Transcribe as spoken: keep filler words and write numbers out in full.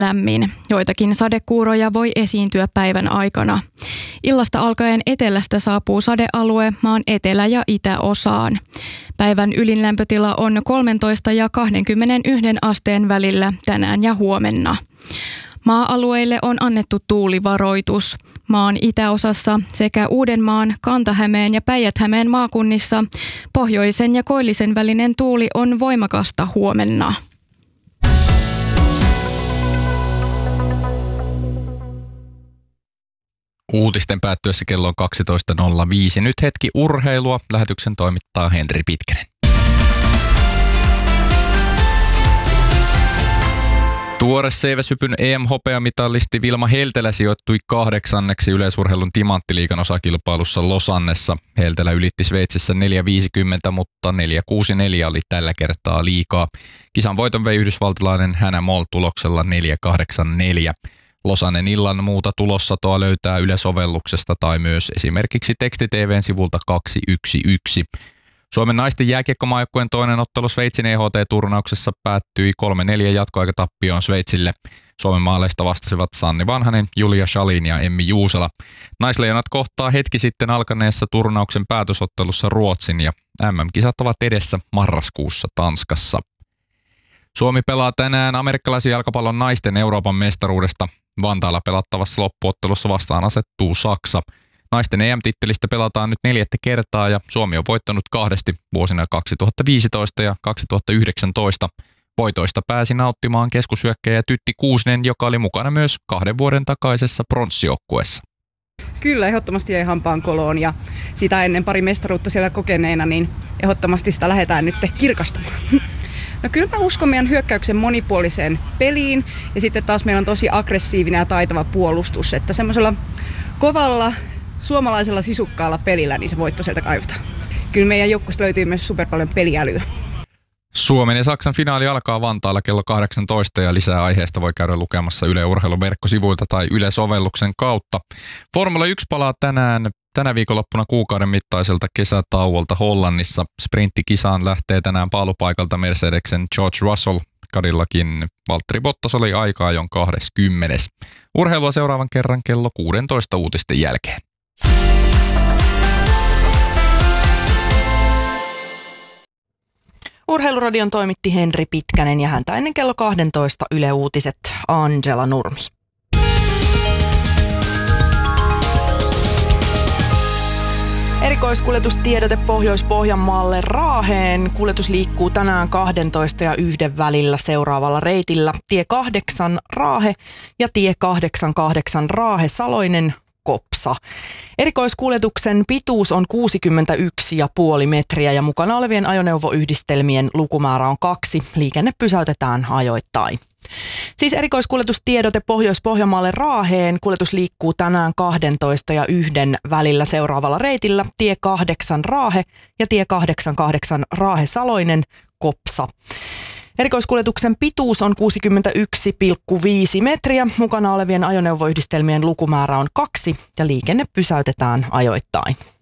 lämmin. Joitakin sadekuuroja voi esiintyä päivän aikana. Illasta alkaen etelästä saapuu sadealue maan etelä- ja itäosaan. Päivän ylin lämpötila on kolmetoista ja kaksikymmentäyksi asteen välillä tänään ja huomenna. Maa-alueille on annettu tuulivaroitus. Maan itäosassa sekä Uudenmaan, Kanta-Hämeen ja Päijät-Hämeen maakunnissa pohjoisen ja koillisen välinen tuuli on voimakasta huomenna. Uutisten päättyessä kello on kaksitoista nolla viisi. Nyt hetki urheilua. Lähetyksen toimittaa Henri Pitkänen. Tuore seiväsypyn E M-hopeamitalisti Vilma Heltelä sijoittui kahdeksanneksi yleisurheilun timanttiliigan osakilpailussa Losannessa. Heltelä ylitti Sveitsissä neljä viisikymmentä, mutta neljä kuusikymmentäneljä oli tällä kertaa liikaa. Kisan voiton vei yhdysvaltalainen Hannah Moll tuloksella neljä kahdeksankymmentäneljä. Losannen illan muuta tulossatoa löytää Yle-sovelluksesta tai myös esimerkiksi teksti-tv:n sivulta kaksi yksi yksi. Suomen naisten jääkiekkomaajoukkueen toinen ottelu Sveitsin E H T-turnauksessa päättyi kolme neljä jatkoaikatappioon Sveitsille. Suomen maaleista vastasivat Sanni Vanhanen, Julia Schalin ja Emmi Juusala. Naisleijonat kohtaa hetki sitten alkaneessa turnauksen päätösottelussa Ruotsin ja M M-kisat ovat edessä marraskuussa Tanskassa. Suomi pelaa tänään amerikkalaisen jalkapallon naisten Euroopan mestaruudesta. Vantaalla pelattavassa loppuottelussa vastaan asettuu Saksa. Naisten E M-tittelistä pelataan nyt neljättä kertaa ja Suomi on voittanut kahdesti vuosina kaksituhattaviisitoista ja kaksituhattayhdeksäntoista. Voitoista pääsi nauttimaan keskushyökkäjä Tytti Kuusinen, joka oli mukana myös kahden vuoden takaisessa pronssijoukkueessa. Kyllä, ehdottomasti jäi hampaan koloon ja sitä ennen pari mestaruutta siellä kokeneena, niin ehdottomasti sitä lähdetään nyt kirkastamaan. No kyllä mä uskon meidän hyökkäyksen monipuoliseen peliin ja sitten taas meillä on tosi aggressiivinen ja taitava puolustus, että semmoisella kovalla suomalaisella sisukkaalla pelillä niin se voitto sieltä kaivetaan. Kyllä meidän joukkueesta löytyy myös super paljon peliälyä. Suomen ja Saksan finaali alkaa Vantaalla kello kahdeksantoista ja lisää aiheesta voi käydä lukemassa Yle Urheilun verkkosivuilta tai Yle-sovelluksen kautta. Formula yksi palaa tänään tänä viikonloppuna kuukauden mittaiselta kesätauolta Hollannissa. Sprinttikisaan lähtee tänään paalupaikalta Mercedesen George Russell. Cadillacin Valtteri Bottas oli aikaa jon kaksikymmentä. Urheilua seuraavan kerran kello kuusitoista uutisten jälkeen. Urheiluradion toimitti Henri Pitkänen ja häntä ennen kello kaksitoista Yle Uutiset Angela Nurmi. Erikoiskuljetustiedote Pohjois-Pohjanmaalle Raaheen. Kuljetus liikkuu tänään kaksitoista ja yhden välillä seuraavalla reitillä. Tie kahdeksan Raahe ja tie kahdeksankymmentäkahdeksan Raahe Saloinen Kopsa. Erikoiskuljetuksen pituus on kuusikymmentäyksi pilkku viisi metriä ja mukana olevien ajoneuvoyhdistelmien lukumäärä on kaksi. Liikenne pysäytetään ajoittain. Siis erikoiskuljetustiedote Pohjois-Pohjanmaalle Raaheen. Kuljetus liikkuu tänään kaksitoista ja yhden välillä seuraavalla reitillä. Tie kahdeksan Raahe ja tie kahdeksankymmentäkahdeksan Raahe Saloinen Kopsa. Erikoiskuljetuksen pituus on kuusikymmentäyksi pilkku viisi metriä. Mukana olevien ajoneuvoyhdistelmien lukumäärä on kaksi ja liikenne pysäytetään ajoittain.